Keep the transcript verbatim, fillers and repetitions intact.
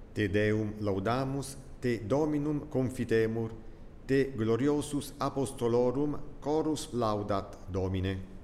Te Deum laudamus, te Dominum confitemur, te gloriosus apostolorum chorus laudat Domine.